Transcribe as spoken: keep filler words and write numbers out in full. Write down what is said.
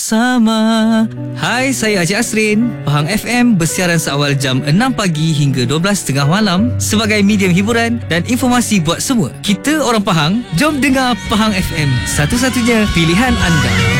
Sama. Hai, saya Haji Asrin. Pahang F M bersiaran seawal jam enam pagi hingga dua belas tiga puluh malam sebagai medium hiburan dan informasi buat semua. Kita orang Pahang, jom dengar Pahang F M. Satu-satunya pilihan anda.